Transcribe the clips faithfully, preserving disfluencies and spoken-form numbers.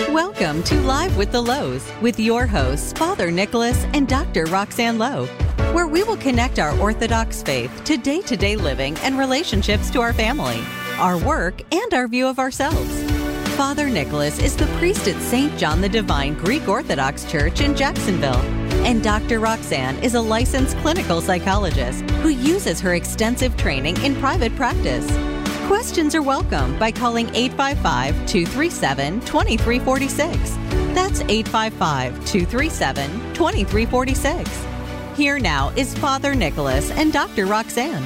Welcome to Live with the Lows with your hosts, Father Nicholas and Doctor Roxanne Lowe, where we will connect our Orthodox faith to day-to-day living and relationships to our family, our work, and our view of ourselves. Father Nicholas is the priest at Saint John the Divine Greek Orthodox Church in Jacksonville, and Doctor Roxanne is a licensed clinical psychologist who uses her extensive training in private practice. Questions are welcome by calling eight five five, two three seven, two three four six. That's eight five five, two three seven, two three four six. Here now is Father Nicholas and Doctor Roxanne.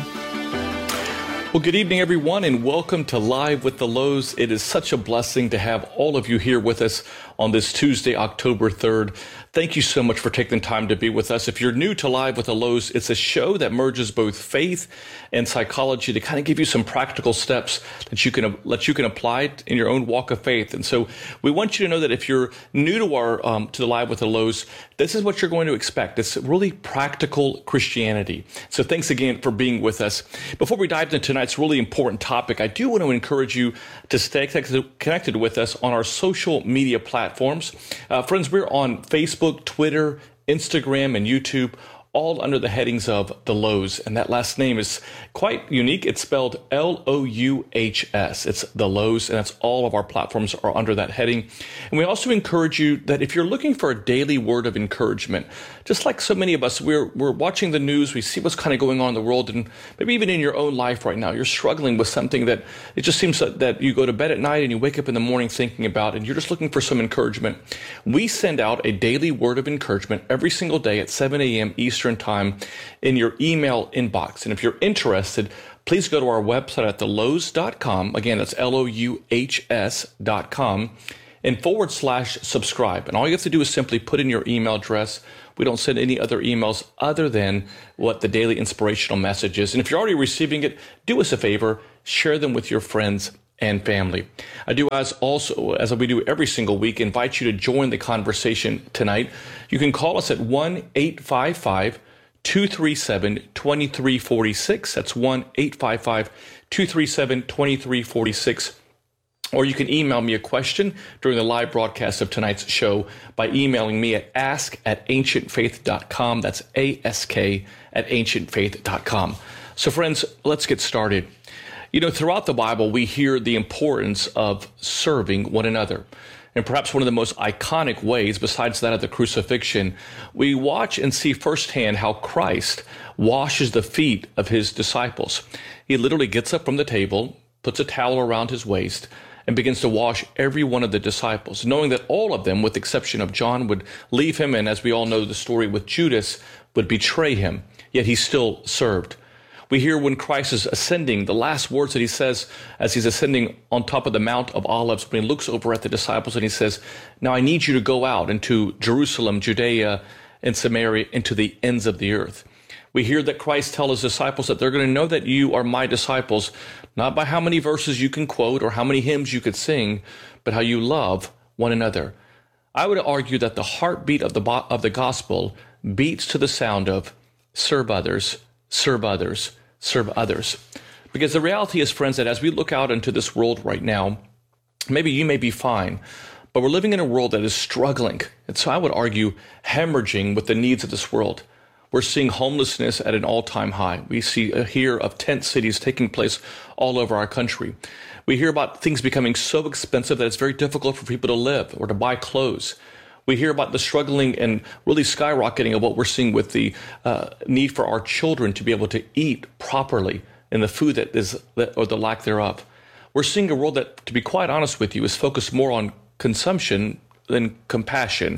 Well, good evening, everyone, and welcome to Live with the Lows. It is such a blessing to have all of you here with us on this Tuesday, October third. Thank you so much for taking the time to be with us. If you're new to Live with the Lows, it's a show that merges both faith and psychology to kind of give you some practical steps that you can that you can apply in your own walk of faith. And so we want you to know that if you're new to our um, to the Live with the Lows, this is what you're going to expect. It's really practical Christianity. So thanks again for being with us. Before we dive into tonight's really important topic, I do want to encourage you to stay connected with us on our social media platforms. Uh, friends, we're on Facebook, Twitter, Instagram, and YouTube, all under the headings of The Lows. And that last name is quite unique. It's spelled L O U H S. It's The Lows, and that's all of our platforms are under that heading. And we also encourage you that if you're looking for a daily word of encouragement, just like so many of us, we're we're watching the news, we see what's kind of going on in the world, and maybe even in your own life right now, you're struggling with something that it just seems that, that you go to bed at night and you wake up in the morning thinking about, and you're just looking for some encouragement. We send out a daily word of encouragement every single day at seven a.m. Eastern time in your email inbox. And if you're interested, please go to our website at the lows dot com. Again, that's L O U H S dot com and forward slash subscribe. And all you have to do is simply put in your email address. We don't send any other emails other than what the daily inspirational message is. And if you're already receiving it, do us a favor, share them with your friends and family. I do as also, as we do every single week, invite you to join the conversation tonight. You can call us at one eight five five, two three seven, two three four six. That's one eight five five, two three seven, two three four six. Or you can email me a question during the live broadcast of tonight's show by emailing me at ask at ancient faith dot com. That's A S K at ancient faith dot com. So friends, let's get started. You know, throughout the Bible, we hear the importance of serving one another. And perhaps one of the most iconic ways, besides that of the crucifixion, we watch and see firsthand how Christ washes the feet of his disciples. He literally gets up from the table, puts a towel around his waist, and begins to wash every one of the disciples, knowing that all of them, with the exception of John, would leave him, and as we all know the story with Judas, would betray him, yet he still served. We hear when Christ is ascending, the last words that he says as he's ascending on top of the Mount of Olives, when he looks over at the disciples and he says, now I need you to go out into Jerusalem, Judea, and Samaria, into the ends of the earth. We hear that Christ tells his disciples that they're going to know that you are my disciples, not by how many verses you can quote or how many hymns you could sing, but how you love one another. I would argue that the heartbeat of the of the gospel beats to the sound of serve others, serve others, serve others. Because the reality is, friends, that as we look out into this world right now, maybe you may be fine, but we're living in a world that is struggling. And so I would argue hemorrhaging with the needs of this world. We're seeing homelessness at an all-time high. We see uh, hear of tent cities taking place all over our country. We hear about things becoming so expensive that it's very difficult for people to live or to buy clothes. We hear about the struggling and really skyrocketing of what we're seeing with the uh, need for our children to be able to eat properly and the food that is, or the lack thereof. We're seeing a world that, to be quite honest with you, is focused more on consumption than compassion,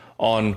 on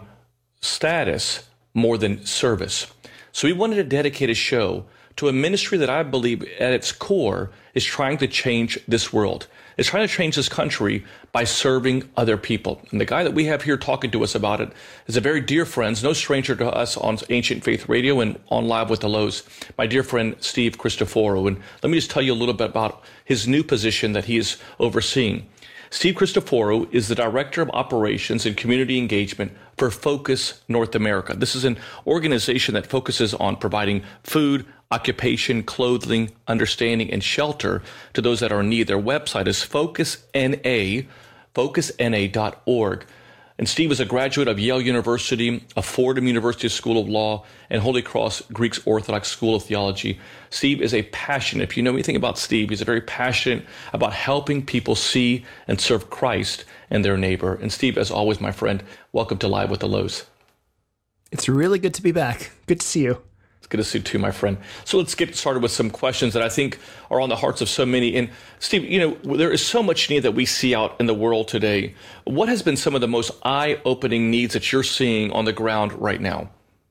status more than service. So we wanted to dedicate a show to a ministry that I believe at its core is trying to change this world. It's trying to change this country by serving other people. And the guy that we have here talking to us about it is a very dear friend, no stranger to us on Ancient Faith Radio and on Live with the Lows, my dear friend, Steve Cristoforo. And let me just tell you a little bit about his new position that he is overseeing. Steve Cristoforo is the Director of Operations and Community Engagement for Focus North America. This is an organization that focuses on providing food, occupation, clothing, understanding, and shelter to those that are in need. Their website is focus N A, focus N A dot org. And Steve is a graduate of Yale University, of Fordham University School of Law, and Holy Cross Greek Orthodox School of Theology. Steve is a passionate, if you know anything about Steve, he's a very passionate about helping people see and serve Christ and their neighbor. And Steve, as always, my friend, welcome to Live with the Lows. It's really good to be back. Good to see you. It's good to see you too, my friend. So let's get started with some questions that I think are on the hearts of so many. And Steve, you know, there is so much need that we see out in the world today. What has been some of the most eye-opening needs that you're seeing on the ground right now?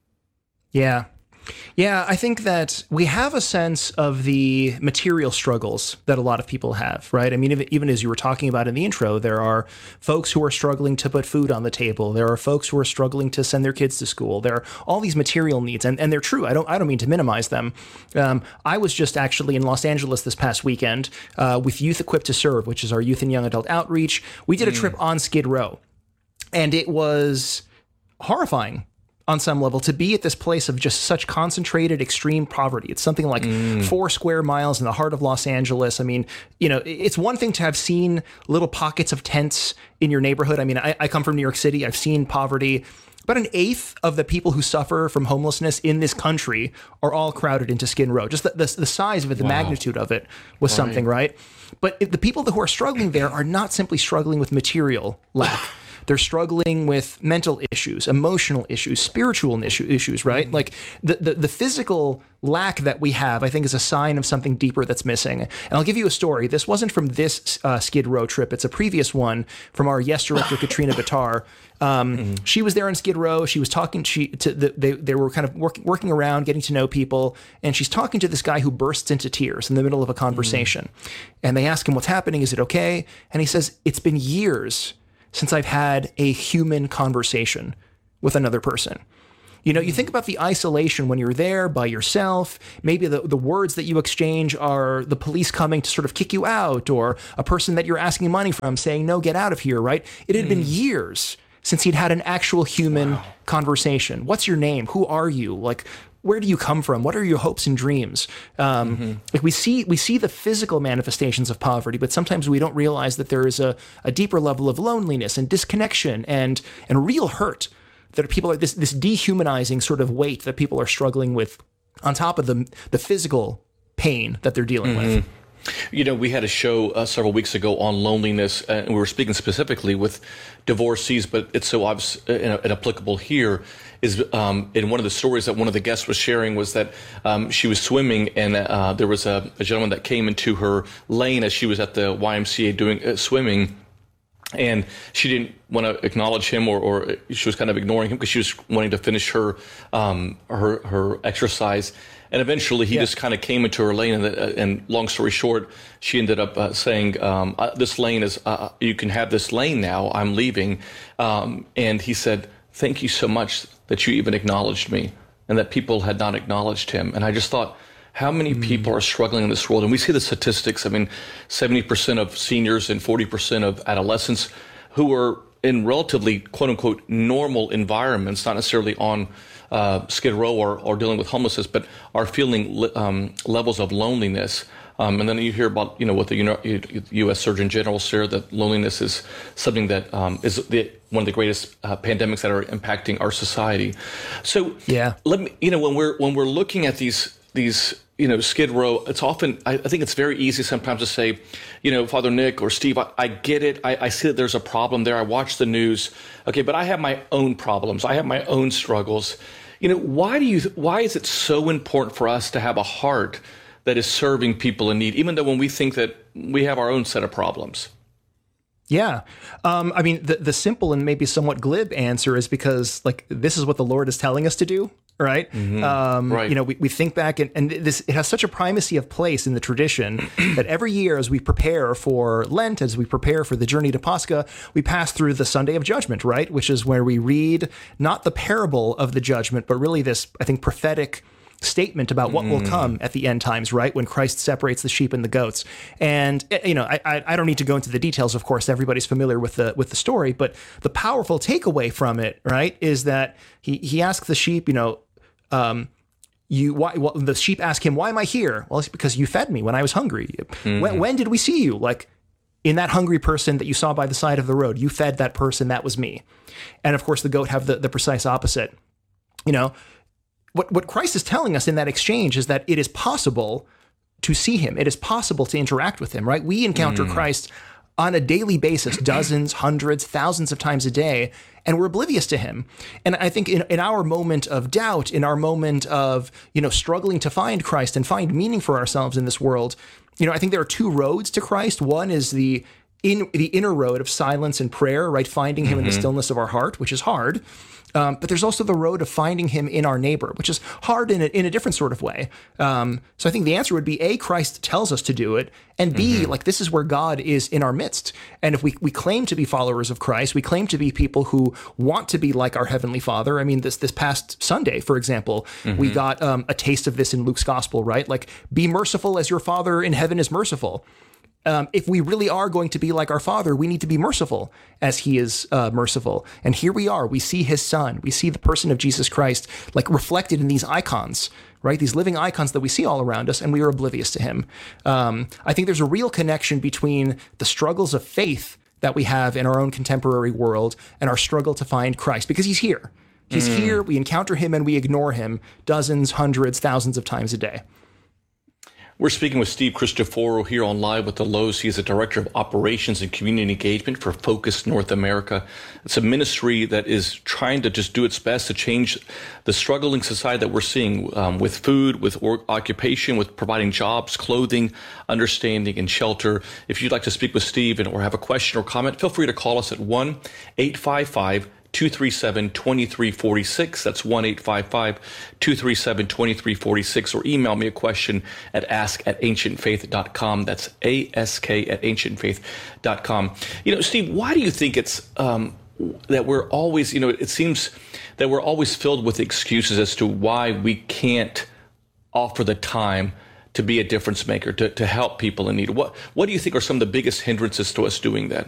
Yeah. Yeah, I think that we have a sense of the material struggles that a lot of people have, right? I mean, even, even as you were talking about in the intro, there are folks who are struggling to put food on the table. There are folks who are struggling to send their kids to school. There are all these material needs, and, and they're true. I don't I don't mean to minimize them. Um, I was just actually in Los Angeles this past weekend uh, with Youth Equipped to Serve, which is our youth and young adult outreach. We did a trip on Skid Row, and it was horrifying on some level to be at this place of just such concentrated extreme poverty. It's something like mm. four square miles in the heart of Los Angeles. I mean, you know, it's one thing to have seen little pockets of tents in your neighborhood. I mean, I, I come from New York City. I've seen poverty. About an eighth of the people who suffer from homelessness in this country are all crowded into Skid Row. Just the, the, the size of it, the wow. magnitude of it was right. something, right? But the people who are struggling there are not simply struggling with material lack. They're struggling with mental issues, emotional issues, spiritual issue, issues, right? Like the, the the physical lack that we have, I think, is a sign of something deeper that's missing. And I'll give you a story. This wasn't from this uh, Skid Row trip. It's a previous one from our Yes director, Katrina Bitar. Um, mm-hmm. She was there in Skid Row. She was talking she, to the, they, they were kind of work, working around, getting to know people. And she's talking to this guy who bursts into tears in the middle of a conversation. Mm-hmm. And they ask him, what's happening? Is it okay? And he says, it's been years since I've had a human conversation with another person. You know, you think about the isolation when you're there by yourself. Maybe the, the words that you exchange are the police coming to sort of kick you out, or a person that you're asking money from saying, no, get out of here, right? It had mm. been years since he'd had an actual human wow. conversation. What's your name? Who are you? Like, where do you come from? What are your hopes and dreams? Um, mm-hmm. Like we see, we see the physical manifestations of poverty, but sometimes we don't realize that there is a, a deeper level of loneliness and disconnection and and real hurt that people are this this dehumanizing sort of weight that people are struggling with, on top of the the physical pain that they're dealing mm-hmm. with. You know, we had a show uh, several weeks ago on loneliness, uh, and we were speaking specifically with divorcees, but it's so obvious and, and applicable here. Is um, in one of the stories that one of the guests was sharing was that um, she was swimming, and uh, there was a, a gentleman that came into her lane as she was at the Y M C A doing uh, swimming. And she didn't want to acknowledge him, or, or she was kind of ignoring him because she was wanting to finish her um, her her exercise. And eventually, he yeah. just kind of came into her lane. And, uh, and long story short, she ended up uh, saying, um, "This lane is uh, you can have this lane now. I'm leaving." Um, and he said, "Thank you so much that you even acknowledged me," and that people had not acknowledged him. And I just thought, how many mm. people are struggling in this world? And we see the statistics. I mean, seventy percent of seniors and forty percent of adolescents who are in relatively, quote unquote, normal environments, not necessarily on uh, Skid Row or, or dealing with homelessness, but are feeling um, levels of loneliness. Um, and then you hear about, you know, what the U S Surgeon General said, that loneliness is something that um, is the, one of the greatest uh, pandemics that are impacting our society. So, yeah, let me, you know, when we're when we're looking at these these, you know, Skid Row, it's often, I, I think it's very easy sometimes to say, you know, Father Nick or Steve, I, I get it. I, I see that there's a problem there. I watch the news. Okay, but I have my own problems. I have my own struggles. You know, why do you? Why is it so important for us to have a heart that is serving people in need, even though when we think that we have our own set of problems? Yeah. Um, I mean, the, the simple and maybe somewhat glib answer is because, like, this is what the Lord is telling us to do, right? Mm-hmm. Um, right. You know, we, we think back, and, and this it has such a primacy of place in the tradition that every year as we prepare for Lent, as we prepare for the journey to Pascha, we pass through the Sunday of Judgment, right? Which is where we read not the parable of the judgment, but really this, I think, prophetic statement about what mm. will come at the end times, right? When Christ separates the sheep and the goats. And, you know, I, I don't need to go into the details, of course, everybody's familiar with the with the story, but the powerful takeaway from it, right, is that he, he asks the sheep, you know, um, you, why, well, the sheep ask him, why am I here? Well, it's because you fed me when I was hungry. Mm-hmm. When, when did we see you? Like, in that hungry person that you saw by the side of the road, you fed that person, that was me. And of course, the goat have the, the precise opposite. You know, what, what Christ is telling us in that exchange is that it is possible to see him. It is possible to interact with him, right? We encounter mm. Christ on a daily basis, dozens, hundreds, thousands of times a day, and we're oblivious to him. And I think in, in our moment of doubt, in our moment of, you know, struggling to find Christ and find meaning for ourselves in this world, you know, I think there are two roads to Christ. One is the in the inner road of silence and prayer, right? Finding him mm-hmm. in the stillness of our heart, which is hard. Um, but there's also the road of finding him in our neighbor, which is hard in a, in a different sort of way. Um, so I think the answer would be A, Christ tells us to do it, and B, mm-hmm. like this is where God is in our midst. And if we, we claim to be followers of Christ, we claim to be people who want to be like our Heavenly Father. I mean, this this past Sunday, for example, mm-hmm. we got um, a taste of this in Luke's gospel, right? Like, be merciful as your Father in heaven is merciful. Um, if we really are going to be like our Father, we need to be merciful as he is uh, merciful. And here we are. We see his Son. We see the person of Jesus Christ like reflected in these icons, right? These living icons that we see all around us, and we are oblivious to him. Um, I think there's a real connection between the struggles of faith that we have in our own contemporary world and our struggle to find Christ, because he's here. He's mm. here. We encounter him and we ignore him dozens, hundreds, thousands of times a day. We're speaking with Steve Christoforo here on Live with the Lows. He is the Director of Operations and Community Engagement for Focus North America. It's a ministry that is trying to just do its best to change the struggling society that we're seeing um, with food, with or- occupation, with providing jobs, clothing, understanding, and shelter. If you'd like to speak with Steve and, or have a question or comment, feel free to call us at one eight five five two three seven two three four six. That's one eight five five two three seven two three four six, or email me a question at ask at ancient faith dot com. That's A S K at ancient faith dot com. You know, Steve, why do you think it's um, that we're always, you know, it seems that we're always filled with excuses as to why we can't offer the time to be a difference maker, to, to help people in need? What, what do you think are some of the biggest hindrances to us doing that?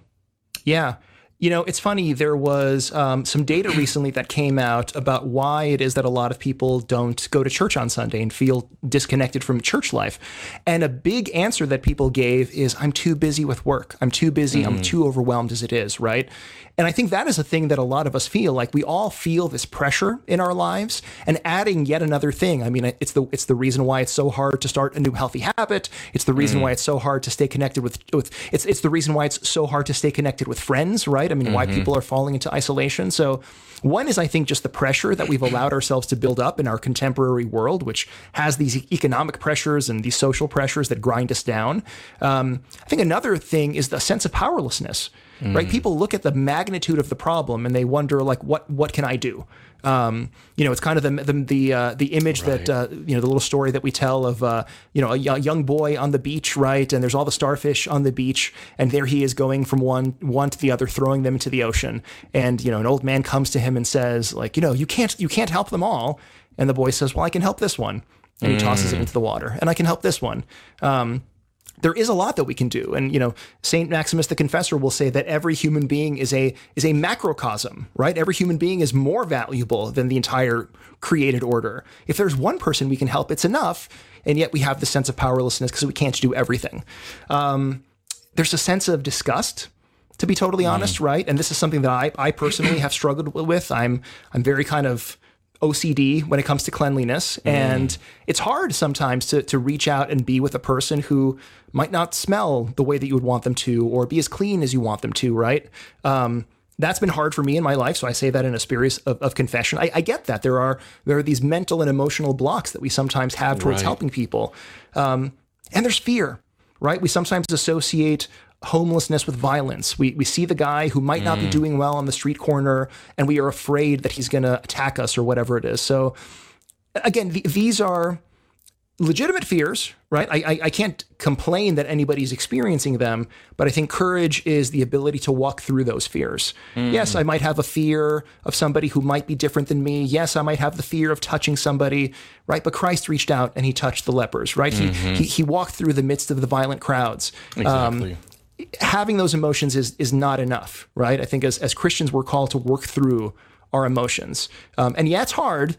Yeah. You know, it's funny, there was um, some data recently that came out about why it is that a lot of people don't go to church on Sunday and feel disconnected from church life. And a big answer that people gave is, I'm too busy with work. I'm too busy. Mm-hmm. I'm too overwhelmed as it is, right? And I think that is a thing that a lot of us feel. Like, we all feel this pressure in our lives, and adding yet another thing. I mean, it's the it's the reason why it's so hard to start a new healthy habit. It's the reason mm. why it's so hard to stay connected with with it's it's the reason why it's so hard to stay connected with friends, right? I mean, mm-hmm. why people are falling into isolation. So one is, I think, just the pressure that we've allowed ourselves to build up in our contemporary world, which has these economic pressures and these social pressures that grind us down. Um, I think another thing is the sense of powerlessness. Mm. Right? People look at the magnitude of the problem and they wonder, like, what what can I do? Um, you know, it's kind of the the the, uh, the image right. that uh, you know, the little story that we tell of uh, you know, a young boy on the beach, right? And there's all the starfish on the beach, and there he is going from one one to the other, throwing them into the ocean. And you know, an old man comes to him and says, like, you know, you can't you can't help them all. And the boy says, well, I can help this one, and he mm. tosses it into the water, and I can help this one. Um, There is a lot that we can do. And, you know, Saint Maximus the Confessor will say that every human being is a is a macrocosm, right? Every human being is more valuable than the entire created order. If there's one person we can help, it's enough. And yet we have the sense of powerlessness because we can't do everything. Um, there's a sense of disgust, to be totally mm. honest, right? And this is something that I, I personally have struggled with. I'm I'm very kind of O C D when it comes to cleanliness. Mm. And it's hard sometimes to to reach out and be with a person who might not smell the way that you would want them to, or be as clean as you want them to, right? Um, that's been hard for me in my life. So I say that in a spirit of, of confession. I, I get that there are there are these mental and emotional blocks that we sometimes have towards right. helping people. Um, and there's fear, right? We sometimes associate homelessness with violence. We we see the guy who might not mm. be doing well on the street corner, and we are afraid that he's going to attack us or whatever it is. So again, th- these are legitimate fears, right? I, I I can't complain that anybody's experiencing them, but I think courage is the ability to walk through those fears. Mm. Yes, I might have a fear of somebody who might be different than me. Yes, I might have the fear of touching somebody, right? But Christ reached out and he touched the lepers, right? Mm-hmm. He, he he walked through the midst of the violent crowds. Exactly. Um, having those emotions is is not enough, right? I think as as Christians, we're called to work through our emotions. Um, and yeah, it's hard,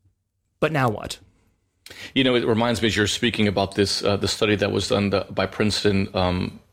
but now what? You know, it reminds me as you're speaking about this, uh, the study that was done the, by Princeton um,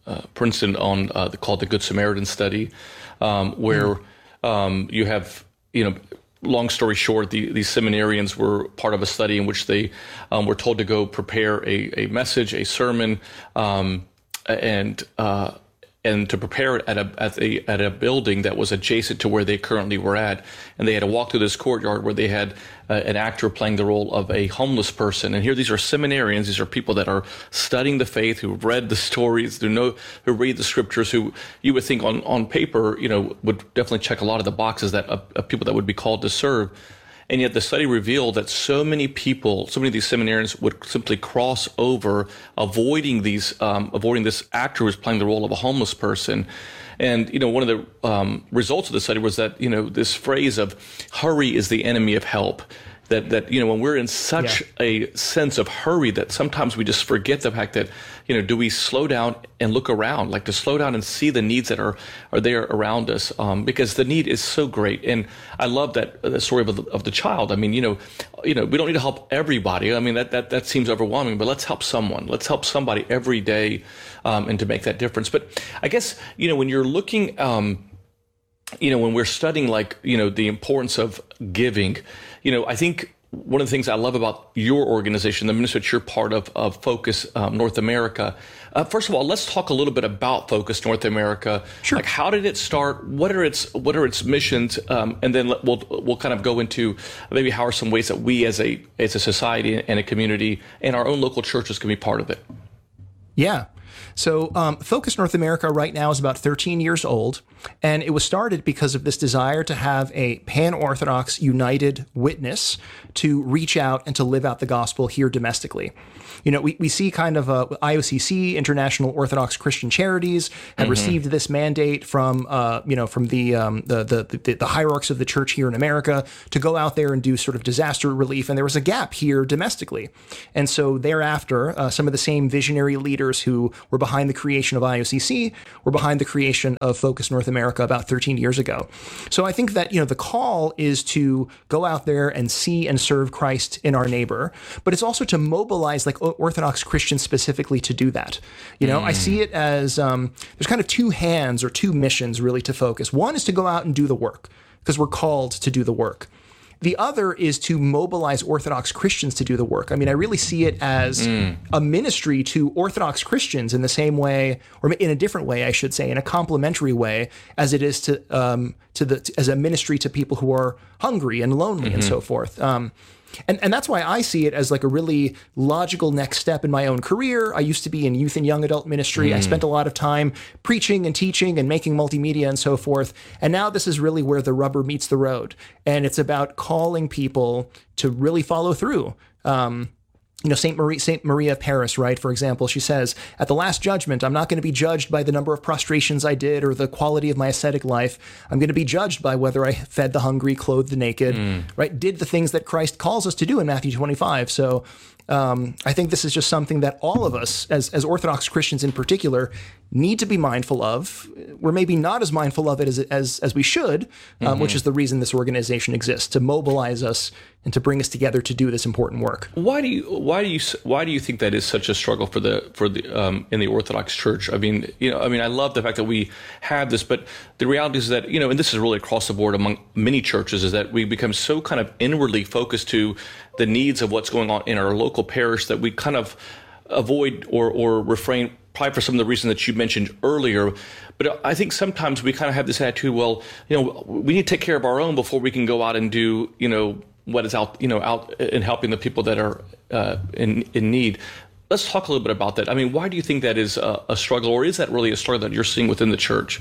uh, Princeton on uh, the, called the Good Samaritan Study, um, where mm. um, you have, you know, long story short, the, these seminarians were part of a study in which they um, were told to go prepare a, a message, a sermon, um, and uh, and to prepare it at a at a at a building that was adjacent to where they currently were at. And they had to walk through this courtyard where they had uh, an actor playing the role of a homeless person. And here, these are seminarians. These are people that are studying the faith, who read the stories, who know, who read the scriptures, who you would think on, on paper, you know, would definitely check a lot of the boxes that uh, of people that would be called to serve. And yet the study revealed that so many people, so many of these seminarians would simply cross over, avoiding these, um, avoiding this actor who was playing the role of a homeless person. And, you know, one of the um, results of the study was that, you know, this phrase of hurry is the enemy of help. That, that you know, when we're in such yeah. a sense of hurry that sometimes we just forget the fact that, you know, do we slow down and look around, like to slow down and see the needs that are, are there around us, um, because the need is so great. And I love that the story of the, of the child. I mean, you know, you know, we don't need to help everybody. I mean, that, that, that seems overwhelming, but let's help someone. Let's help somebody every day, um, and to make that difference. But I guess, you know, when you're looking, um, you know, when we're studying, like, you know, the importance of giving, you know, I think one of the things I love about your organization, the ministry that you're part of, of Focus um, North America. Uh, first of all, let's talk a little bit about Focus North America. Sure. Like, how did it start? What are its what are its missions? Um, and then we'll we'll kind of go into maybe how are some ways that we as a as a society and a community and our own local churches can be part of it. Yeah. So um, Focus North America right now is about thirteen years old, and it was started because of this desire to have a pan-Orthodox united witness to reach out and to live out the gospel here domestically. You know, we, we see kind of uh, I O C C, International Orthodox Christian Charities, had mm-hmm. received this mandate from, uh, you know, from the, um, the, the, the, the hierarchs of the church here in America to go out there and do sort of disaster relief. And there was a gap here domestically. And so thereafter, uh, some of the same visionary leaders who were behind the creation of I O C C were behind the creation of Focus North America about thirteen years ago. So I think that, you know, the call is to go out there and see and serve Christ in our neighbor, but it's also to mobilize like Orthodox Christians specifically to do that. You know, mm. I see it as um, there's kind of two hands or two missions really to Focus. One is to go out and do the work because we're called to do the work. The other is to mobilize Orthodox Christians to do the work. I mean, I really see it as mm. a ministry to Orthodox Christians in the same way, or in a different way, I should say, in a complementary way, as it is to um, to the to, as a ministry to people who are hungry and lonely mm-hmm. and so forth. Um, And and that's why I see it as like a really logical next step in my own career. I used to be in youth and young adult ministry. Mm. I spent a lot of time preaching and teaching and making multimedia and so forth. And now this is really where the rubber meets the road. And it's about calling people to really follow through. Um, You know, Saint Marie, Saint Maria of Paris, right? For example, she says, at the last judgment, I'm not going to be judged by the number of prostrations I did or the quality of my ascetic life. I'm going to be judged by whether I fed the hungry, clothed the naked, mm. right? Did the things that Christ calls us to do in Matthew twenty-five. So um, I think this is just something that all of us, as, as Orthodox Christians in particular, need to be mindful of. We're maybe not as mindful of it as as, as we should, um, mm-hmm. which is the reason this organization exists, to mobilize us and to bring us together to do this important work. Why do you why do you why do you think that is such a struggle for the for the um, in the Orthodox Church? I mean, you know, I mean, I love the fact that we have this, but the reality is that, you know, and this is really across the board among many churches, is that we become so kind of inwardly focused to the needs of what's going on in our local parish that we kind of avoid or or refrain, probably for some of the reasons that you mentioned earlier. But I think sometimes we kind of have this attitude, well, you know, we need to take care of our own before we can go out and do, you know, what is out, you know, out in helping the people that are uh, in in need. Let's talk a little bit about that. I mean, why do you think that is a, a struggle, or is that really a struggle that you're seeing within the church?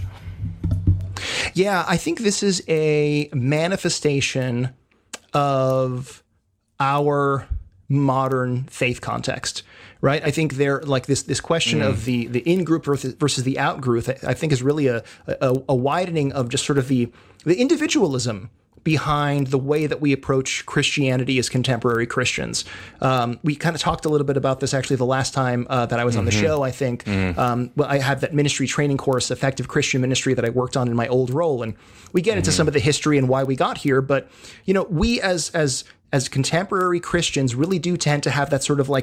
Yeah, I think this is a manifestation of our modern faith context, right? I think there, like this this question mm. of the the in-group versus the out-group, I think is really a, a a widening of just sort of the the individualism behind the way that we approach Christianity as contemporary Christians. Um, we kind of talked a little bit about this actually the last time uh, that I was mm-hmm. on the show, I think. Mm. Um, well, I have that ministry training course, Effective Christian Ministry, that I worked on in my old role. And we get mm-hmm. into some of the history and why we got here. But, you know, we as as as contemporary Christians really do tend to have that sort of like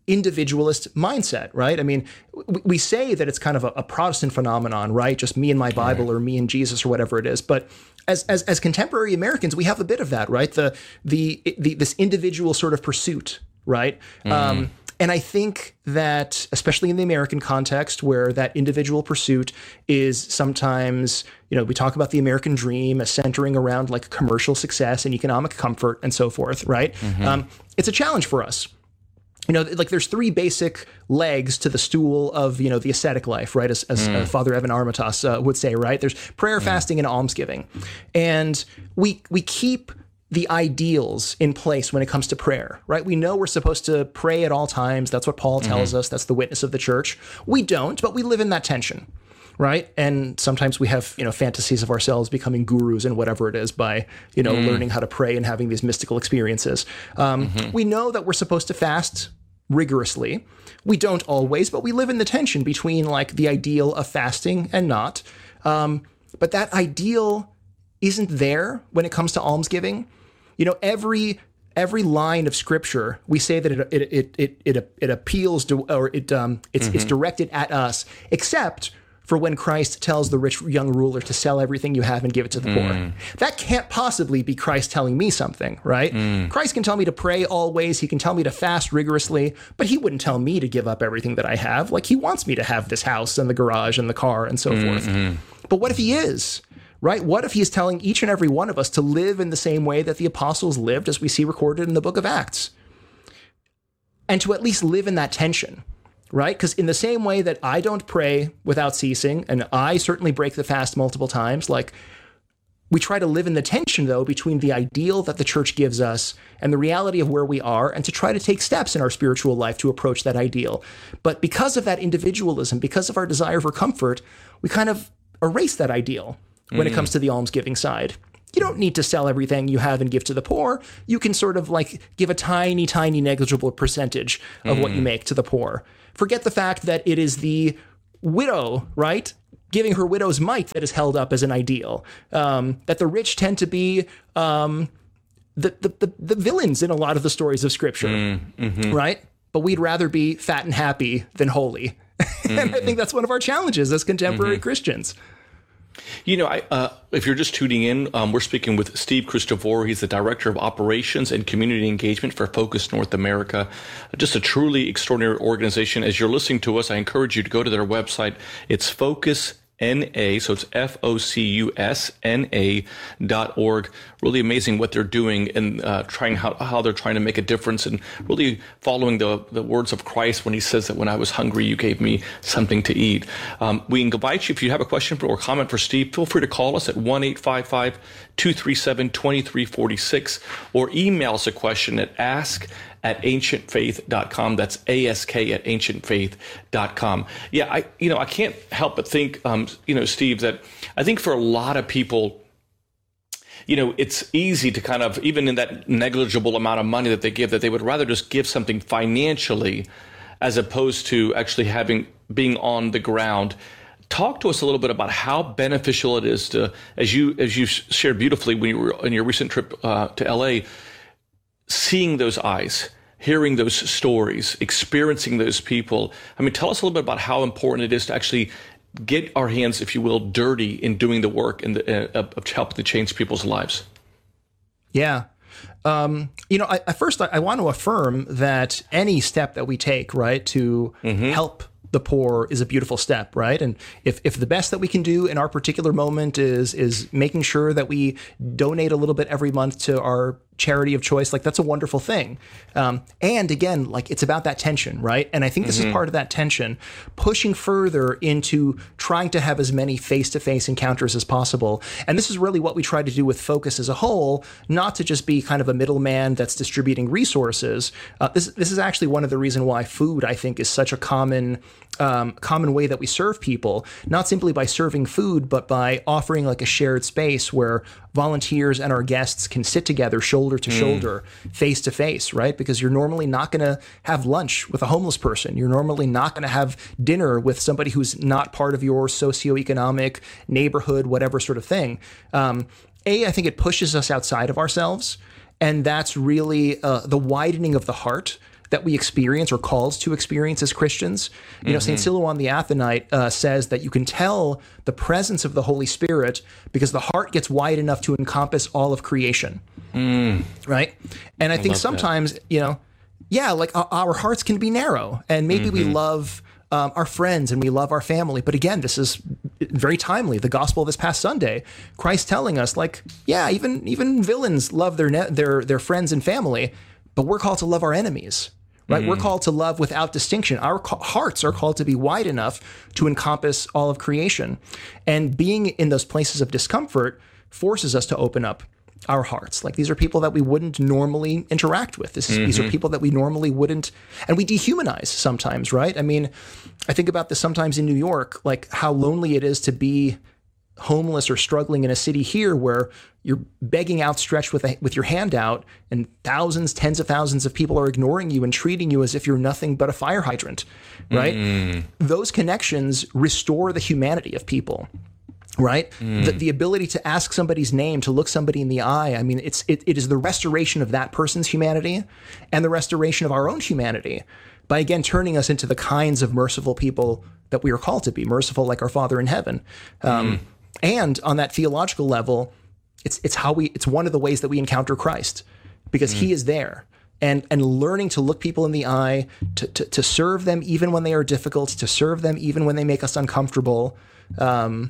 individualist mindset, right? I mean, we, we say that it's kind of a, a Protestant phenomenon, right? Just me and my Bible, right, or me and Jesus, or whatever it is. But as as as contemporary Americans, we have a bit of that, right? The the, the this individual sort of pursuit, right? Mm. Um, and I think that, especially in the American context, where that individual pursuit is sometimes, you know, we talk about the American dream as centering around like commercial success and economic comfort and so forth, right? Mm-hmm. Um, it's a challenge for us. You know, like there's three basic legs to the stool of, you know, the ascetic life, right? As, as mm. uh, Father Evan Armatas uh, would say, right? There's prayer, mm. fasting, and almsgiving. And we we keep the ideals in place when it comes to prayer, right? We know we're supposed to pray at all times. That's what Paul tells mm-hmm. us. That's the witness of the church. We don't, but we live in that tension, right? And sometimes we have, you know, fantasies of ourselves becoming gurus and whatever it is by, you know, mm. learning how to pray and having these mystical experiences. Um, mm-hmm. We know that we're supposed to fast rigorously. We don't always, but we live in the tension between like the ideal of fasting and not. Um, but that ideal isn't there when it comes to almsgiving. You know, every every line of scripture, we say that it it it it it, it appeals to, or it um it's mm-hmm. it's directed at us, except for when Christ tells the rich young ruler to sell everything you have and give it to the mm. poor. That can't possibly be Christ telling me something, right? Mm. Christ can tell me to pray always. He can tell me to fast rigorously, but he wouldn't tell me to give up everything that I have. Like, he wants me to have this house and the garage and the car and so mm-hmm. forth. But what if he is? Right? What if he's telling each and every one of us to live in the same way that the apostles lived, as we see recorded in the book of Acts? And to at least live in that tension, right? Because in the same way that I don't pray without ceasing, and I certainly break the fast multiple times, like, we try to live in the tension, though, between the ideal that the church gives us and the reality of where we are, and to try to take steps in our spiritual life to approach that ideal. But because of that individualism, because of our desire for comfort, we kind of erase that ideal when mm. it comes to the almsgiving side. You don't need to sell everything you have and give to the poor. You can sort of like give a tiny, tiny negligible percentage of mm. what you make to the poor. Forget the fact that it is the widow, right, giving her widow's mite that is held up as an ideal. Um, that the rich tend to be um, the, the, the, the villains in a lot of the stories of Scripture, mm. mm-hmm. right? But we'd rather be fat and happy than holy. Mm-hmm. And I think that's one of our challenges as contemporary mm-hmm. Christians. You know, I, uh, if you're just tuning in, um, we're speaking with Steve Christoforo. He's the Director of Operations and Community Engagement for Focus North America. Just a truly extraordinary organization. As you're listening to us, I encourage you to go to their website. It's Focus N A, so it's F O C U S N A dot org. Really amazing what they're doing and uh, trying how, how they're trying to make a difference, and really following the, the words of Christ when he says that when I was hungry, you gave me something to eat. Um, we invite you, if you have a question or comment for Steve, feel free to call us at one eight five five, two three seven, two three four six or email us a question at ask at ancient faith dot com. That's ask at ancient faith dot com. Yeah, I you know, I can't help but think, um, you know, Steve, that I think for a lot of people, you know, it's easy to kind of, even in that negligible amount of money that they give, that they would rather just give something financially as opposed to actually having, being on the ground. Talk to us a little bit about how beneficial it is to, as you as you shared beautifully when you were on your recent trip uh, to L A, seeing those eyes, hearing those stories, experiencing those people. I mean, tell us a little bit about how important it is to actually get our hands, if you will, dirty in doing the work and the, uh, of helping to change people's lives. Yeah. Um, you know, I, I first, I, I want to affirm that any step that we take, right, to mm-hmm. help the poor is a beautiful step, right? And if, if the best that we can do in our particular moment is is making sure that we donate a little bit every month to our charity of choice, like, that's a wonderful thing. Um, and again, like, it's about that tension, right? And I think this mm-hmm. is part of that tension, pushing further into trying to have as many face-to-face encounters as possible. And this is really what we try to do with Focus as a whole, not to just be kind of a middleman that's distributing resources. Uh, this, this is actually one of the reasons why food, I think, is such a common Um, common way that we serve people, not simply by serving food, but by offering like a shared space where volunteers and our guests can sit together shoulder to mm. shoulder, face to face, right? Because you're normally not going to have lunch with a homeless person. You're normally not going to have dinner with somebody who's not part of your socioeconomic neighborhood, whatever sort of thing. Um, A, I think it pushes us outside of ourselves. And that's really uh, the widening of the heart that we experience or called to experience as Christians. You mm-hmm. know, Saint Silouan the Athonite uh, says that you can tell the presence of the Holy Spirit because the heart gets wide enough to encompass all of creation. Mm. Right? And I, I think sometimes, that. you know, yeah, like our, our hearts can be narrow, and maybe mm-hmm. we love um, our friends and we love our family. But again, this is very timely. The gospel this past Sunday, Christ telling us, like, yeah, even even villains love their ne- their their friends and family, but we're called to love our enemies. Right? Mm. We're called to love without distinction. Our ca- hearts are called to be wide enough to encompass all of creation. And being in those places of discomfort forces us to open up our hearts. Like, these are people that we wouldn't normally interact with. This is, mm-hmm. These are people that we normally wouldn't, and we dehumanize sometimes, right? I mean, I think about this sometimes in New York, like how lonely it is to be homeless or struggling in a city here where you're begging outstretched with a, with your hand out, and thousands, tens of thousands of people are ignoring you and treating you as if you're nothing but a fire hydrant, right? Mm. Those connections restore the humanity of people, right? Mm. The, the ability to ask somebody's name, to look somebody in the eye. I mean, it's it, it is the restoration of that person's humanity and the restoration of our own humanity by, again, turning us into the kinds of merciful people that we are called to be, merciful like our Father in heaven. Um, mm. And on that theological level, it's it's how we it's one of the ways that we encounter Christ, because mm. he is there. And and learning to look people in the eye, to, to to serve them even when they are difficult, to serve them even when they make us uncomfortable, um,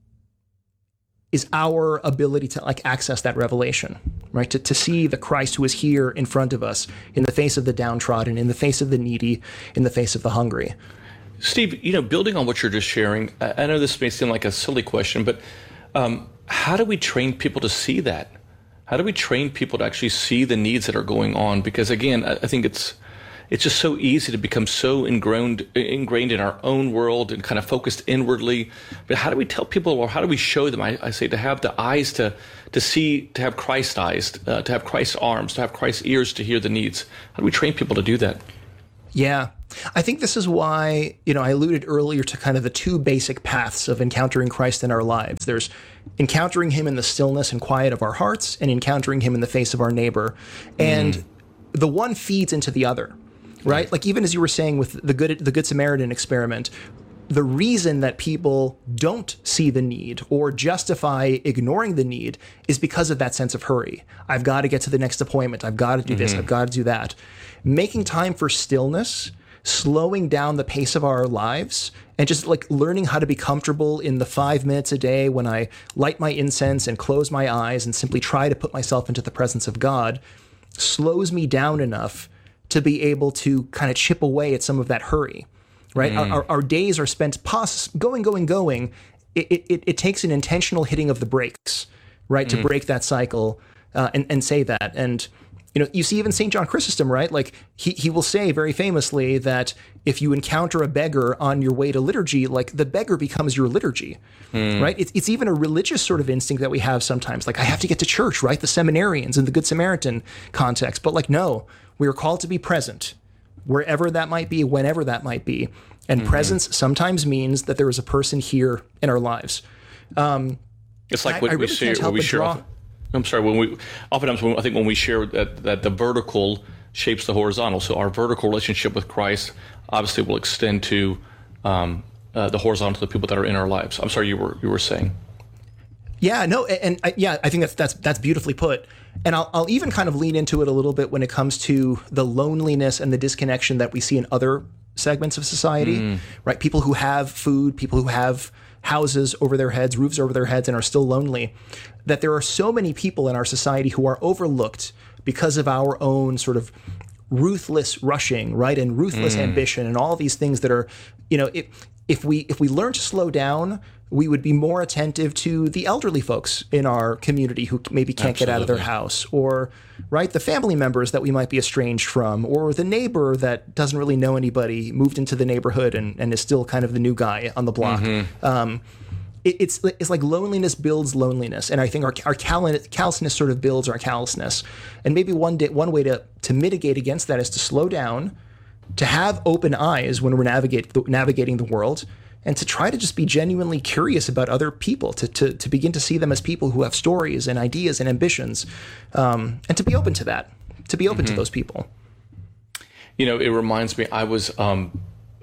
is our ability to like access that revelation, right? To to see the Christ who is here in front of us, in the face of the downtrodden, in the face of the needy, in the face of the hungry. Steve, you know, building on what you're just sharing, I know this may seem like a silly question, but um, how do we train people to see that? How do we train people to actually see the needs that are going on? Because again, I think it's it's just so easy to become so ingrained ingrained in our own world and kind of focused inwardly. But how do we tell people, or how do we show them? I, I say to have the eyes to to see, to have Christ eyes, uh, to have Christ's arms, to have Christ's ears to hear the needs. How do we train people to do that? Yeah. I think this is why, you know, I alluded earlier to kind of the two basic paths of encountering Christ in our lives. There's encountering him in the stillness and quiet of our hearts, and encountering him in the face of our neighbor. And mm. the one feeds into the other, right? Like, even as you were saying with the good, the Good Samaritan experiment, the reason that people don't see the need or justify ignoring the need is because of that sense of hurry. I've got to get to the next appointment. I've got to do mm-hmm. this. I've got to do that. Making time for stillness, slowing down the pace of our lives, and just like learning how to be comfortable in the five minutes a day when I light my incense and close my eyes and simply try to put myself into the presence of God, slows me down enough to be able to kind of chip away at some of that hurry, right? Mm. Our, our days are spent pos- going, going, going. It, it, it takes an intentional hitting of the brakes, right, mm. to break that cycle uh, and, and say that. And you know, you see even Saint John Chrysostom, right? Like he, he will say very famously that if you encounter a beggar on your way to liturgy, like the beggar becomes your liturgy, mm. right? It's, it's even a religious sort of instinct that we have sometimes. Like, I have to get to church, right? The seminarians in the Good Samaritan context. But like, no, we are called to be present wherever that might be, whenever that might be. And mm-hmm. presence sometimes means that there is a person here in our lives. Um, it's like I, what I we really share. What we share often, I'm sorry. When we oftentimes, when, I think when we share that, that the vertical shapes the horizontal. So our vertical relationship with Christ obviously will extend to um, uh, the horizontal, to the people that are in our lives. I'm sorry, you were you were saying. Yeah, no, and, and I, yeah, I think that's that's that's beautifully put. And I'll I'll even kind of lean into it a little bit when it comes to the loneliness and the disconnection that we see in other segments of society, mm. right? People who have food, people who have houses over their heads, roofs over their heads, and are still lonely. That there are so many people in our society who are overlooked because of our own sort of ruthless rushing, right, and ruthless mm. ambition, and all these things that are, you know, if if we if we learn to slow down, we would be more attentive to the elderly folks in our community who maybe can't Absolutely. Get out of their house, or right, the family members that we might be estranged from, or the neighbor that doesn't really know anybody, moved into the neighborhood and, and is still kind of the new guy on the block. Mm-hmm. Um, it, it's it's like loneliness builds loneliness, and I think our our callousness sort of builds our callousness. And maybe one day, one way to to mitigate against that is to slow down, to have open eyes when we're navigate navigating the world, and to try to just be genuinely curious about other people, to to to begin to see them as people who have stories and ideas and ambitions, um, and to be open to that, to be open mm-hmm. to those people. You know, it reminds me, I was, um,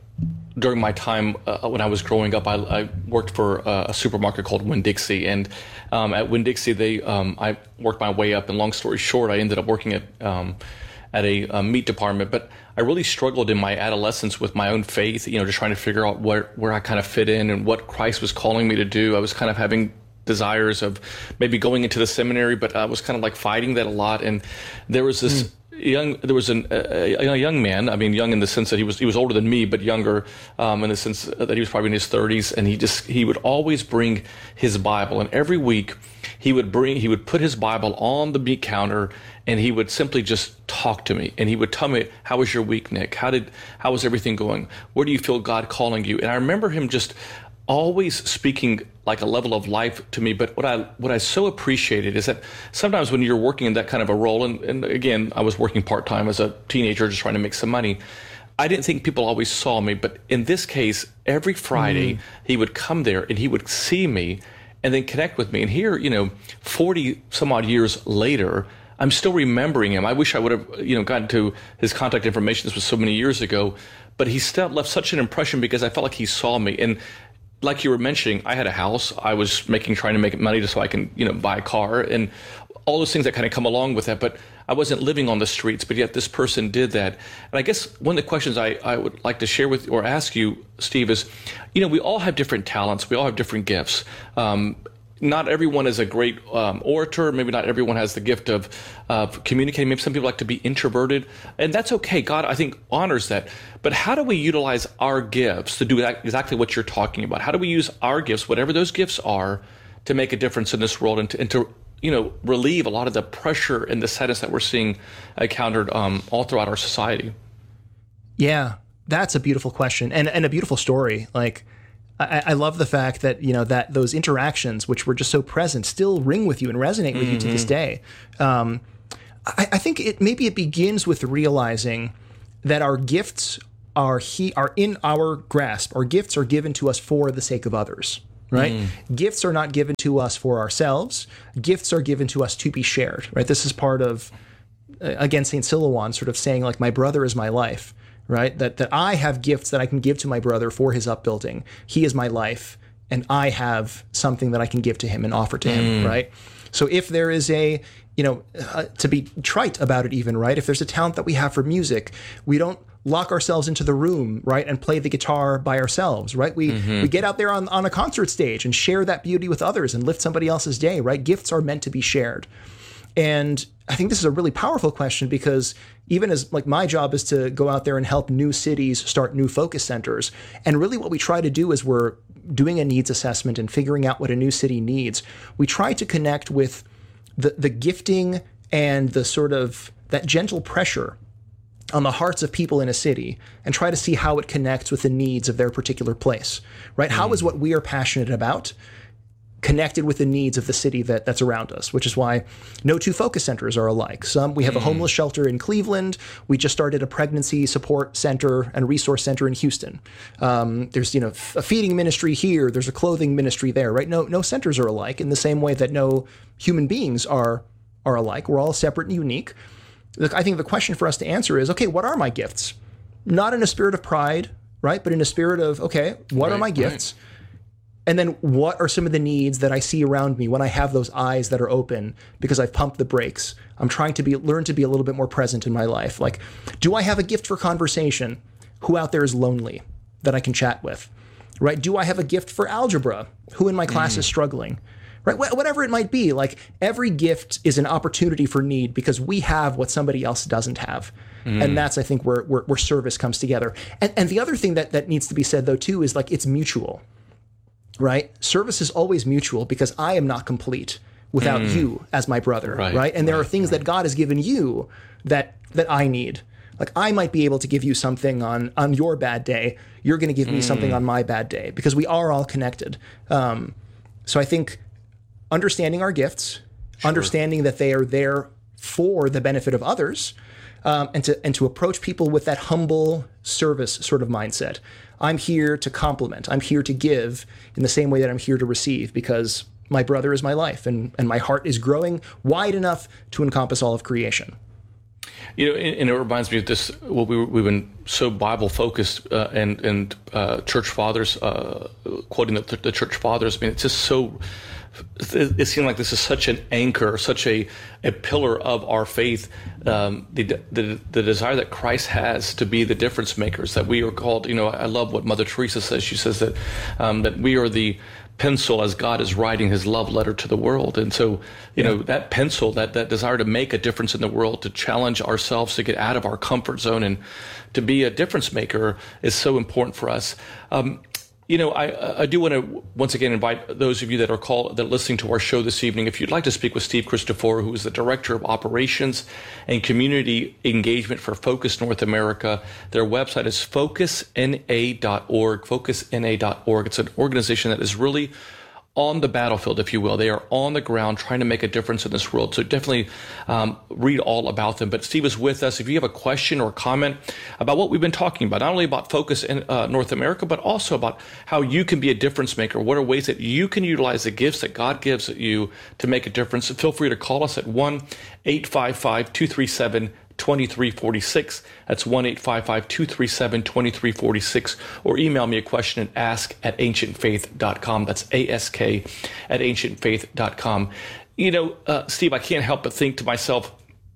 during my time uh, when I was growing up, I, I worked for uh, a supermarket called Winn-Dixie. And um, at Winn-Dixie, they, um, I worked my way up. And long story short, I ended up working at um, at a, a meat department. But I really struggled in my adolescence with my own faith, you know, just trying to figure out where, where I kind of fit in and what Christ was calling me to do. I was kind of having desires of maybe going into the seminary, but I was kind of like fighting that a lot. And there was this mm. young, there was an, a, a young man, I mean, young in the sense that he was, he was older than me, but younger um, in the sense that he was probably in his thirties. And he just, he would always bring his Bible. And every week he would bring, he would put his Bible on the meat counter, and he would simply just talk to me. And he would tell me, how was your week, Nick? How did, how was everything going? Where do you feel God calling you? And I remember him just always speaking like a level of life to me. But what I what I so appreciated is that sometimes when you're working in that kind of a role, and, and again, I was working part-time as a teenager just trying to make some money, I didn't think people always saw me. But in this case, every Friday, mm. he would come there and he would see me and then connect with me. And here, you know, forty some odd years later, I'm still remembering him. I wish I would have, you know, gotten to his contact information. This was so many years ago. But he still left such an impression because I felt like he saw me. And like you were mentioning, I had a house. I was making, trying to make money just so I can, you know, buy a car and all those things that kind of come along with that. But I wasn't living on the streets, but yet this person did that. And I guess one of the questions I, I would like to share with or ask you, Steve, is, you know, we all have different talents. We all have different gifts. Um, not everyone is a great um, orator. Maybe not everyone has the gift of uh, communicating. Maybe some people like to be introverted, and that's okay. God, I think, honors that. But how do we utilize our gifts to do exactly what you're talking about? How do we use our gifts, whatever those gifts are, to make a difference in this world and to, and to you know, relieve a lot of the pressure and the sadness that we're seeing encountered um, all throughout our society? Yeah, that's a beautiful question and, and a beautiful story. Like, I, I love the fact that, you know, that those interactions, which were just so present, still ring with you and resonate with mm-hmm. you to this day. Um, I, I think it maybe it begins with realizing that our gifts are he are in our grasp. Our gifts are given to us for the sake of others, right? Mm. Gifts are not given to us for ourselves. Gifts are given to us to be shared, right? This is part of, uh, again, Saint Silouan sort of saying, like, my brother is my life. Right? That that I have gifts that I can give to my brother for his upbuilding. He is my life, and I have something that I can give to him and offer to mm. him, right? So if there is a, you know, uh, to be trite about it even, right? If there's a talent that we have for music, we don't lock ourselves into the room, right, and play the guitar by ourselves, right? We mm-hmm. we get out there on, on a concert stage and share that beauty with others and lift somebody else's day, right? Gifts are meant to be shared. And I think this is a really powerful question because even as like my job is to go out there and help new cities start new focus centers. And really what we try to do is we're doing a needs assessment and figuring out what a new city needs. We try to connect with the, the gifting and the sort of that gentle pressure on the hearts of people in a city and try to see how it connects with the needs of their particular place, right? Mm. How is what we are passionate about connected with the needs of the city that, that's around us, which is why no two focus centers are alike. Some, we have a homeless shelter in Cleveland. We just started a pregnancy support center and resource center in Houston. Um, there's, you know, a feeding ministry here. There's a clothing ministry there, right? No, no centers are alike in the same way that no human beings are, are alike. We're all separate and unique. Look, I think the question for us to answer is, okay, what are my gifts? Not in a spirit of pride, right? But in a spirit of, okay, what right, are my gifts? Right. And then what are some of the needs that I see around me when I have those eyes that are open because I've pumped the brakes? I'm trying to be learn to be a little bit more present in my life. Like, do I have a gift for conversation? Who out there is lonely that I can chat with? Right? Do I have a gift for algebra? Who in my class mm. is struggling? Right? Wh- whatever it might be, like every gift is an opportunity for need because we have what somebody else doesn't have. Mm. And that's, I think, where, where where service comes together. And and the other thing that that needs to be said though too is like it's mutual. Right? Service is always mutual because I am not complete without mm. you as my brother, right? right? And there right, are things right. that God has given you that that I need. Like I might be able to give you something on on your bad day. You're going to give mm. me something on my bad day because we are all connected. Um, so I think understanding our gifts, sure. understanding that they are there for the benefit of others, um, and to and to approach people with that humble service sort of mindset. I'm here to compliment. I'm here to give in the same way that I'm here to receive because my brother is my life and, and my heart is growing wide enough to encompass all of creation. You know, and, and it reminds me of this. Well, we, we've been so Bible focused, uh, and and uh, church fathers, uh, quoting the, the church fathers. I mean, it's just so. It seems like this is such an anchor, such a, a pillar of our faith. Um, the, the the desire that Christ has to be the difference makers. That we are called. You know, I love what Mother Teresa says. She says that um, that we are the pencil as God is writing his love letter to the world. And so, you yeah. know, that pencil, that, that desire to make a difference in the world, to challenge ourselves to get out of our comfort zone and to be a difference maker is so important for us. Um, You know, I, I do want to once again invite those of you that are called that are listening to our show this evening. If you'd like to speak with Steve Christoforou, who is the Director of Operations and Community Engagement for Focus North America, their website is focus N A dot org. focus N A dot org. It's an organization that is really on the battlefield, if you will. They are on the ground trying to make a difference in this world. So definitely um, read all about them. But Steve is with us. If you have a question or comment about what we've been talking about, not only about Focus in uh, North America, but also about how you can be a difference maker. What are ways that you can utilize the gifts that God gives you to make a difference? Feel free to call us at one eight five five, two three seven, two three four six. That's one eight five five, two three seven, two three four six, or email me a question at ask at ancient faith dot com. That's A S K at ancient faith dot com. You know, uh, Steve, I can't help but think to myself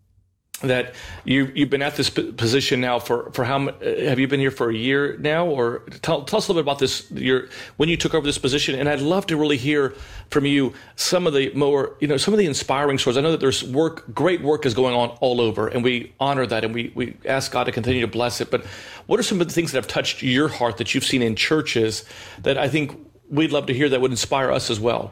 that you, you've been at this position now for, for how much, have you been here for a year now? Or tell, tell us a little bit about this, your, when you took over this position. And I'd love to really hear from you some of the more, you know, some of the inspiring stories. I know that there's work, great work is going on all over, and we honor that, and we, we ask God to continue to bless it. But what are some of the things that have touched your heart that you've seen in churches that I think we'd love to hear that would inspire us as well?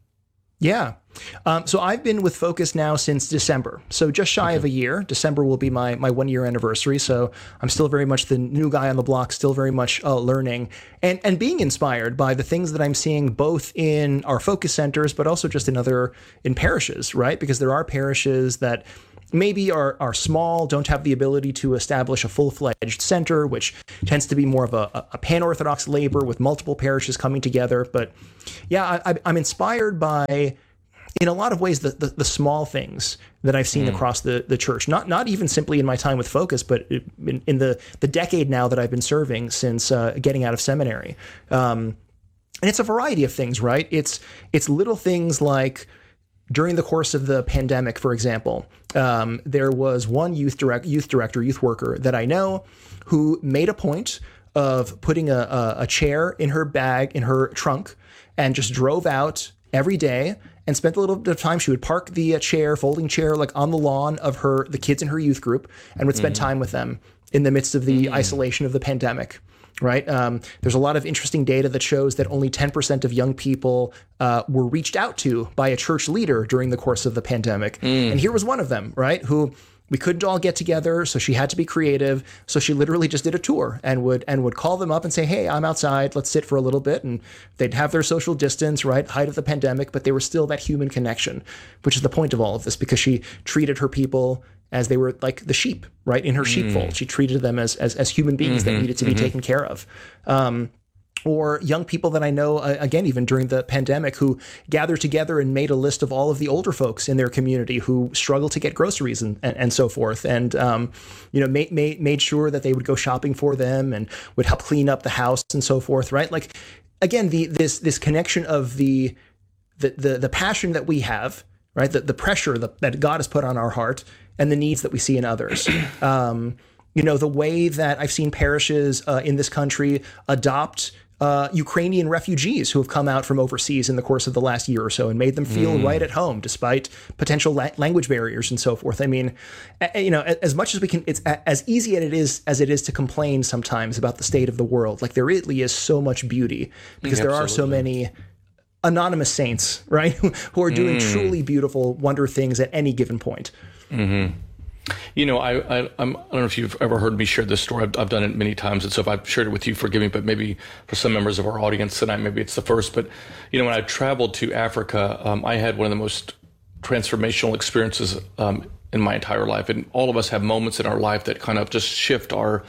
Yeah. Um, so I've been with Focus now since December. So just shy okay. of a year. December will be my my one year anniversary. So I'm still very much the new guy on the block, still very much uh, learning and, and being inspired by the things that I'm seeing both in our Focus centers, but also just in other, in parishes, right? Because there are parishes that maybe are are small, don't have the ability to establish a full-fledged center, which tends to be more of a, a pan-Orthodox labor with multiple parishes coming together. But yeah, I, I'm inspired by, in a lot of ways, the, the, the small things that I've seen mm. across the, the church, not not even simply in my time with Focus, but in, in the, the decade now that I've been serving since uh, getting out of seminary. Um, and it's a variety of things, right? It's it's little things like, during the course of the pandemic, for example, um, there was one youth direct, youth director, youth worker that I know who made a point of putting a, a, a chair in her bag, in her trunk, and just drove out every day and spent a little bit of time. She would park the uh, chair, folding chair, like on the lawn of her, the kids in her youth group, and would spend mm-hmm. time with them in the midst of the mm-hmm. isolation of the pandemic. Right. Um, there's a lot of interesting data that shows that only ten percent of young people uh, were reached out to by a church leader during the course of the pandemic. Mm. And here was one of them, right, who we couldn't all get together. So she had to be creative. So she literally just did a tour and would and would call them up and say, hey, I'm outside. Let's sit for a little bit. And they'd have their social distance, right, height of the pandemic. But they were still that human connection, which is the point of all of this, because she treated her people as they were like the sheep, right, in her mm. sheepfold. She treated them as as, as human beings mm-hmm, that needed to be mm-hmm. taken care of. Um, or young people that I know, uh, again, even during the pandemic, who gathered together and made a list of all of the older folks in their community who struggle to get groceries and, and, and so forth. And, um, you know, made, made, made sure that they would go shopping for them and would help clean up the house and so forth, right? Like, again, the this this connection of the the the, the passion that we have, right, the, the pressure that, that God has put on our heart, and the needs that we see in others. Um, you know, the way that I've seen parishes uh, in this country adopt uh, Ukrainian refugees who have come out from overseas in the course of the last year or so and made them feel mm. right at home despite potential la- language barriers and so forth. I mean, a- you know, as much as we can, it's a- as easy as it is as it is to complain sometimes about the state of the world. Like, there really is so much beauty because mm, there are so many anonymous saints, right, who are doing mm. truly beautiful, wonder things at any given point. Mm-hmm. You know, I, I, I'm, I don't know if you've ever heard me share this story. I've, I've done it many times, and so if I've shared it with you, forgive me, but maybe for some members of our audience tonight, maybe it's the first. But, you know, when I traveled to Africa, um, I had one of the most transformational experiences um, in my entire life. And all of us have moments in our life that kind of just shift our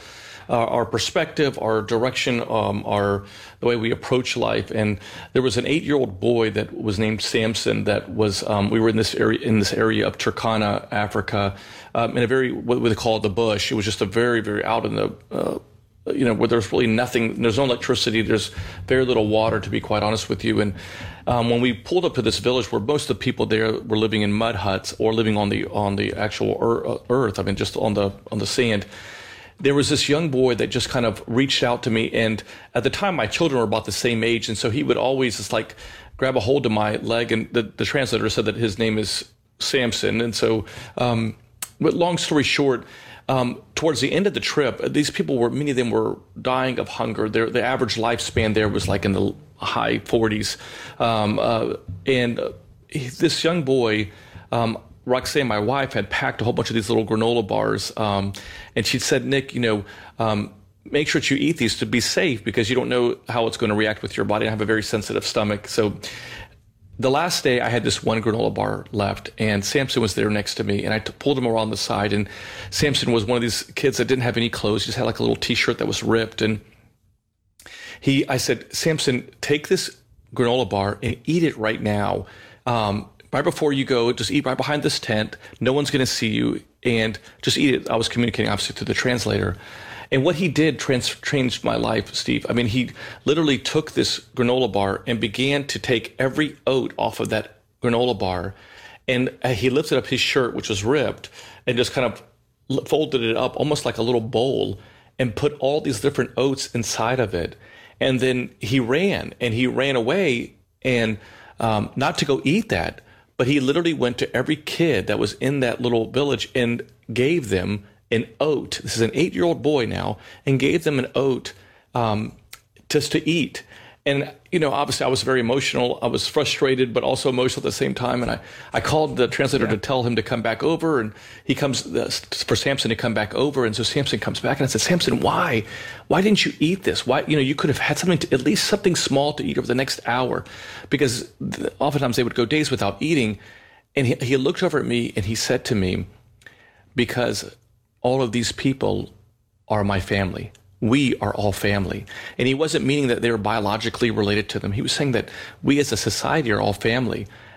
uh, our perspective, our direction, um, our the way we approach life. And there was an eight-year-old boy that was named Samson. That was um, we were in this area in this area of Turkana, Africa, um, in a very what they call it the bush. It was just a very very out in the uh, you know, where there's really nothing, there's no electricity, there's very little water, to be quite honest with you. And um, when we pulled up to this village where most of the people there were living in mud huts or living on the on the actual earth, I mean, just on the on the sand, there was this young boy that just kind of reached out to me. And at the time, my children were about the same age, and so he would always just like grab a hold of my leg. And the, the translator said that his name is Samson. And so, um, but long story short, Um, towards the end of the trip, these people were, many of them were dying of hunger. Their, the average lifespan there was like in the high forties. Um, uh, and uh, he, this young boy, um, Roxanne, my wife, had packed a whole bunch of these little granola bars. Um, and she said, Nick, you know, um, make sure that you eat these to be safe, because you don't know how it's going to react with your body. I have a very sensitive stomach. So the last day I had this one granola bar left, and Samson was there next to me, and I t- pulled him around the side, and Samson was one of these kids that didn't have any clothes. He just had like a little t-shirt that was ripped. And he, I said, Samson, take this granola bar and eat it right now. Um, right before you go, just eat right behind this tent. No one's going to see you, and just eat it. I was communicating obviously through the translator. And what he did trans- changed my life, Steve. I mean, he literally took this granola bar and began to take every oat off of that granola bar. And he lifted up his shirt, which was ripped, and just kind of folded it up almost like a little bowl and put all these different oats inside of it. And then he ran, and he ran away, and um, not to go eat that, but he literally went to every kid that was in that little village and gave them an oat. This is an eight-year-old boy now, and gave them an oat um, just to eat. And, you know, obviously I was very emotional. I was frustrated, but also emotional at the same time. And I, I called the translator yeah. to tell him to come back over. And he comes uh, for Samson to come back over. And so Samson comes back, and I said, Samson, why? Why didn't you eat this? Why, you know, you could have had something, to, at least something small to eat over the next hour. Because oftentimes they would go days without eating. And he, he looked over at me and he said to me, because all of these people are my family. We are all family. And he wasn't meaning that they were biologically related to them. He was saying that we as a society are all family.